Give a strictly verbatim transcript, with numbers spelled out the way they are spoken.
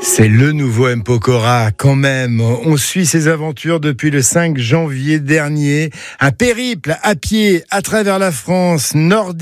C'est le nouveau M. Pokora, quand même. On suit ses aventures depuis le cinq janvier dernier. Un périple à pied à travers la France, nord